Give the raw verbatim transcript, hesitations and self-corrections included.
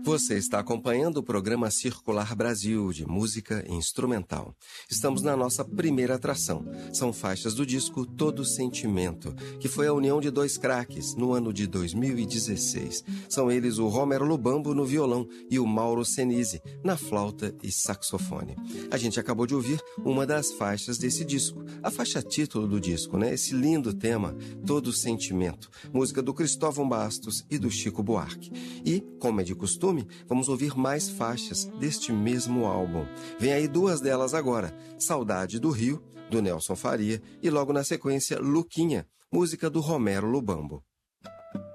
Você está acompanhando o programa Circular Brasil, de música instrumental. Estamos na nossa primeira atração. São faixas do disco Todo Sentimento, que foi a união de dois craques no ano de dois mil e dezesseis. São eles o Romero Lubambo no violão e o Mauro Senise na flauta e saxofone. A gente acabou de ouvir uma das faixas desse disco, a faixa título do disco, né? Esse lindo tema, Todo Sentimento, música do Cristóvão Bastos e do Chico Buarque. E, como é de costume, vamos ouvir mais faixas deste mesmo álbum. Vem aí duas delas agora, Saudade do Rio, do Nelson Faria, e logo na sequência, Luquinha, música do Romero Lubambo.